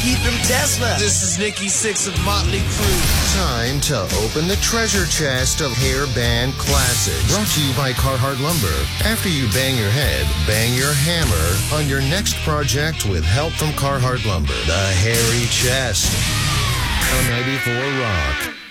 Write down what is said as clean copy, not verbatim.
Ephraim Tesla. This is Nikki Sixx of Motley Crue. Time to open the treasure chest of hair band classics. Brought to you by Carhartt Lumber. After you bang your head, bang your hammer on your next project with help from Carhartt Lumber. The Hairy Chest on 94 Rock.